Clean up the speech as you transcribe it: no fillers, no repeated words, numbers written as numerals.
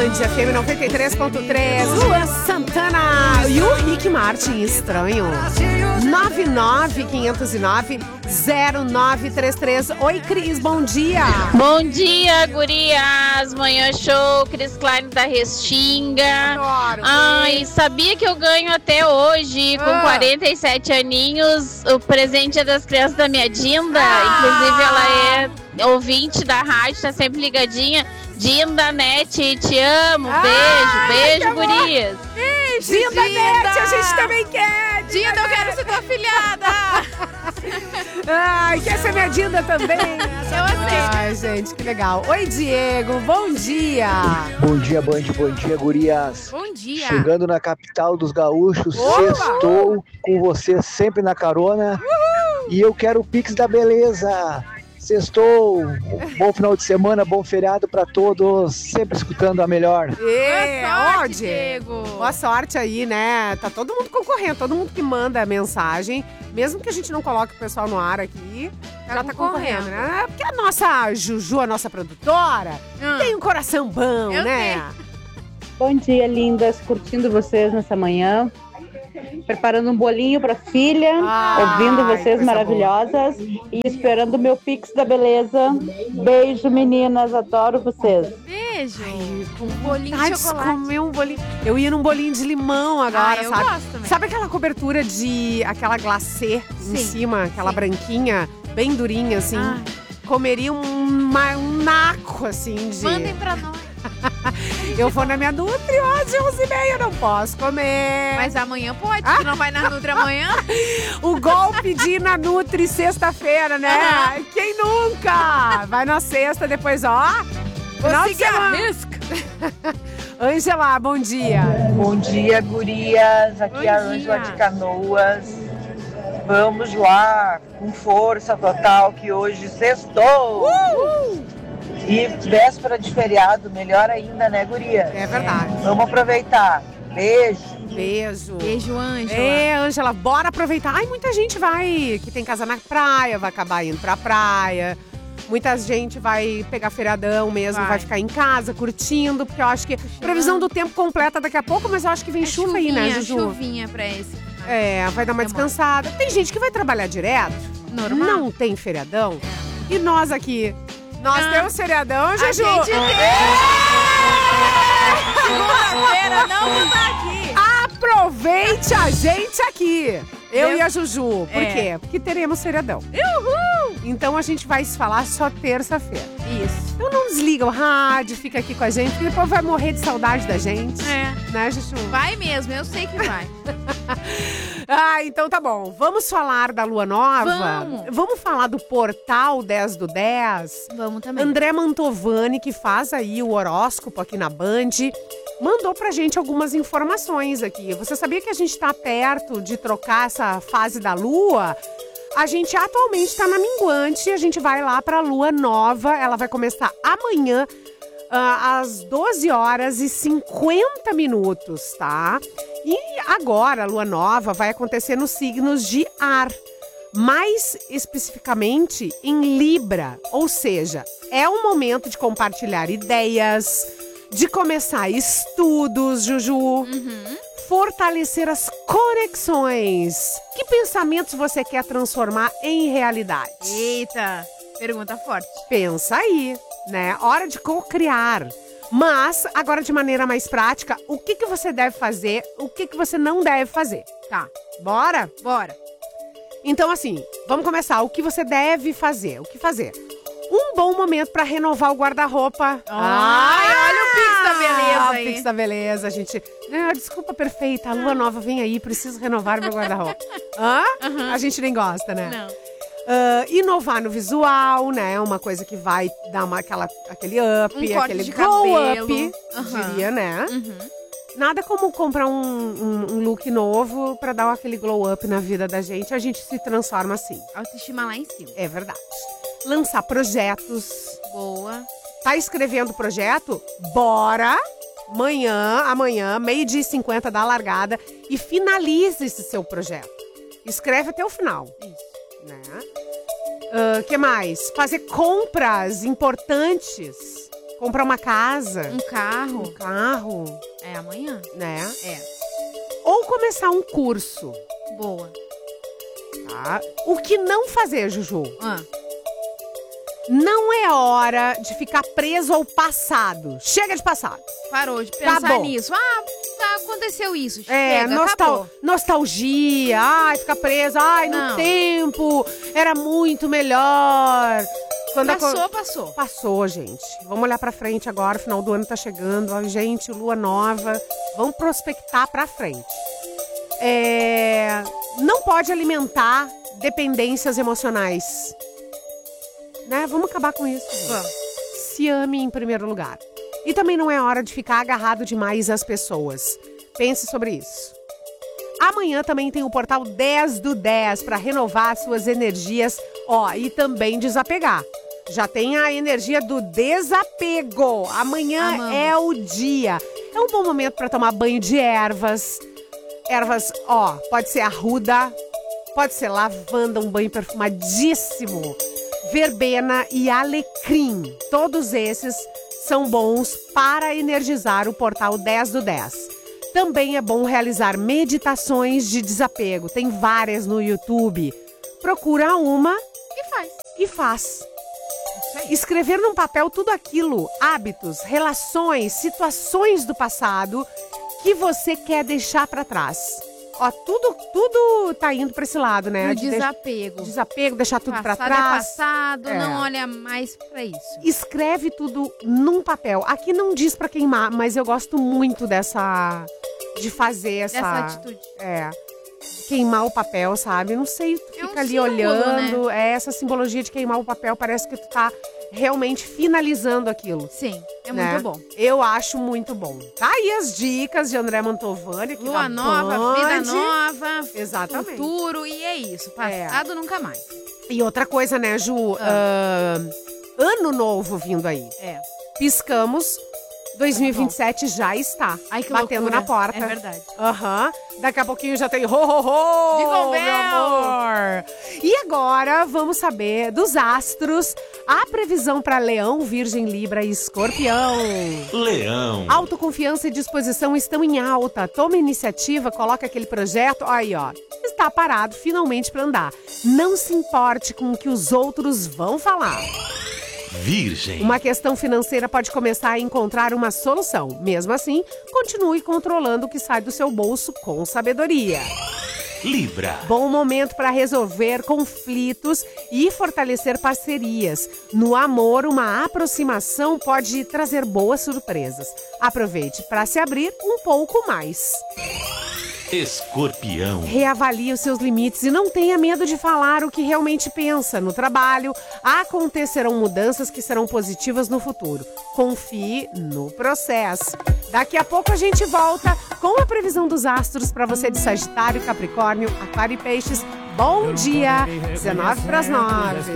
Band, FM 93.3, Luan Santana e o Rick Martin, Estranho. 99509-0933. Oi, Cris, bom dia. Bom dia, gurias. Manhã show, Cris Klein da Restinga. Adoro. Ai, sabia que eu ganho até hoje, com 47 aninhos, o presente das crianças da minha Dinda. Inclusive, ela é ouvinte da rádio, tá sempre ligadinha. Dinda, Nete, te amo. Beijo, gurias. Dinda, Nete, a gente também quer. Dinda, eu quero ser tua afilhada. Ai, quer ser minha Dinda também? Eu aceito. Ai, gente, que legal. Oi, Diego, bom dia. Bom dia, Band, bom dia, gurias. Bom dia. Chegando na capital dos gaúchos, sextou com você sempre na carona. E eu quero o Pix da Beleza. Sextou, bom final de semana, bom feriado pra todos, sempre escutando a melhor. Boa sorte, Diego. Diego. Boa sorte aí, né? Tá todo mundo concorrendo, todo mundo que manda mensagem, mesmo que a gente não coloque o pessoal no ar aqui, já tá concorrendo, né? Porque a nossa Juju, a nossa produtora, tem um coração bom, Eu né? Bom dia, lindas. Curtindo vocês nessa manhã. Preparando um bolinho pra filha. Ouvindo vocês coisa maravilhosas. E esperando o meu Pix da Beleza. Beijo, meninas. Adoro vocês. Beijo. Com bolinho de vontade chocolate. comer um bolinho. Eu ia num bolinho de limão agora, eu sabe? gosto também. Sabe aquela cobertura de aquela glacê em Sim, cima, aquela branquinha, bem durinha, assim? Ai. Comeria um naco, assim, de... Mandem pra nós. Eu vou na minha Nutri hoje, 11h30, não posso comer. Mas amanhã pode, tu não vai na Nutri amanhã? O golpe de ir na Nutri sexta-feira, né? Quem nunca? Vai na sexta, depois, ó. Final de semana. Ângela, bom dia. Bom dia, gurias. Aqui é a Ângela de Canoas. Vamos lá, com força total, que hoje sextou. E véspera de feriado, melhor ainda, né, guria? É verdade. Vamos aproveitar. Beijo. Beijo. Beijo, Ângela. É, Ângela, bora aproveitar. Ai, muita gente vai, que tem casa na praia, vai acabar indo pra praia. Muita gente vai pegar feriadão mesmo, vai ficar em casa, curtindo, porque eu acho que previsão do tempo completa daqui a pouco, mas eu acho que vem chuva aí, né, Juju? Chuvinha pra esse. É, vai dar uma descansada. Tem gente que vai trabalhar direto, Normal. não tem feriadão. E nós aqui, nós temos feriadão, Juju. A gente tem. Segunda-feira não tá aqui. Aproveite a gente aqui. Eu e a Juju. Por É. quê? Porque teremos feriadão. Uhul! Então a gente vai se falar só terça-feira. Isso. Então não desliga o rádio, fica aqui com a gente, porque depois vai morrer de saudade da gente. É. Né, Juju? Vai mesmo, eu sei que vai. Então tá bom. Vamos falar da Lua Nova? Vamos falar do portal 10 do 10? Vamos também. André Mantovani, que faz aí o horóscopo aqui na Band, mandou pra gente algumas informações aqui. Você sabia que a gente tá perto de trocar essa fase da Lua? A gente atualmente tá na minguante, a gente vai lá pra Lua Nova, ela vai começar amanhã, às 12h50, tá? E agora a Lua Nova vai acontecer nos signos de ar, mais especificamente em Libra, ou seja, é um momento de compartilhar ideias, de começar estudos, Juju, fortalecer as conexões. Que pensamentos você quer transformar em realidade? Eita, pergunta forte. Pensa aí, né? Hora de co-criar. Mas, agora de maneira mais prática, o que você deve fazer, o que você não deve fazer. Tá, bora? Bora. Então, assim, vamos começar. O que você deve fazer? O que fazer? Um bom momento pra renovar o guarda-roupa. Olha o Pix da Beleza aí. O Pix da Beleza, gente. Desculpa, perfeita. A Lua Nova vem aí, preciso renovar meu guarda-roupa. A gente nem gosta, né? Não. Inovar no visual, né? Uma coisa que vai dar aquele up, Um corte aquele de glow cabelo. up, diria, né? Nada como comprar um look novo pra dar aquele glow up na vida da gente. A gente se transforma assim. Autoestima lá em cima. É verdade. Lançar projetos. Boa. Tá escrevendo projeto? Bora! Amanhã, 12h50 da largada e finalize esse seu projeto. Escreve até o final. Isso. Né? Que mais? Fazer compras importantes. comprar uma casa, Um carro. um carro, É amanhã. né? É. Ou começar um curso, Boa. tá? O que não fazer, Juju? Ah, Não é hora de ficar preso ao passado. Chega de passado. parou de pensar Acabou. nisso. Ah, aconteceu isso. É, Chega, acabou. nostalgia. Ai, ficar preso. Ai, no Não. tempo era muito melhor. Quando Passou. Passou, gente. Vamos olhar pra frente agora. O final do ano tá chegando. Ó, gente, lua nova. Vamos prospectar pra frente. Não pode alimentar dependências emocionais. Né? Vamos acabar com isso. Vamos. Se ame em primeiro lugar. E também não é hora de ficar agarrado demais às pessoas. Pense sobre isso. Amanhã também tem o portal 10 do 10 para renovar suas energias, e também desapegar. Já tem a energia do desapego. Amanhã Amamos. é o dia. É um bom momento para tomar banho de ervas. Ervas, pode ser arruda, pode ser lavanda, um banho perfumadíssimo. Verbena e alecrim. Todos esses são bons para energizar o portal 10 do 10. Também é bom realizar meditações de desapego. Tem várias no YouTube. Procura uma E faz. e faz. Isso aí. Escrever num papel tudo aquilo, hábitos, relações, situações do passado que você quer deixar para trás. Tudo tá indo para esse lado, né? No De desapego. desapego, deixar tudo para Passado trás. é passado, É. não olha mais pra isso. Escreve tudo num papel. Aqui não diz pra queimar, mas eu gosto muito de fazer essa atitude. queimar o papel, sabe? Não sei, tu É um fica ali símbolo, olhando, essa simbologia de queimar o papel, parece que tu tá realmente finalizando aquilo. Sim, é né? muito bom. Eu acho muito bom. Tá aí as dicas de André Mantovani aqui Lua da nova, Band. vida nova, Exatamente. futuro, e é isso. Passado nunca mais. E outra coisa, né, Ju? Ano novo vindo aí. É. Piscamos, 2027 já está Ai, que batendo loucura. na porta. É verdade. Aham. Daqui a pouquinho já tem ho, Jingle meu bell! amor. E agora vamos saber dos astros, a previsão para Leão, Virgem, Libra e Escorpião. Leão. Autoconfiança e disposição estão em alta. Toma iniciativa, coloca aquele projeto. Aí, está parado finalmente para andar. Não se importe com o que os outros vão falar. Virgem. Uma questão financeira pode começar a encontrar uma solução. Mesmo assim, continue controlando o que sai do seu bolso com sabedoria. Libra. Bom momento para resolver conflitos e fortalecer parcerias. No amor, uma aproximação pode trazer boas surpresas. Aproveite para se abrir um pouco mais. Escorpião. Reavalie os seus limites e não tenha medo de falar o que realmente pensa. No trabalho, acontecerão mudanças que serão positivas no futuro. Confie no processo. Daqui a pouco a gente volta com a previsão dos astros para você de Sagitário, Capricórnio, Aquário e Peixes. Bom dia, 19 para as 9.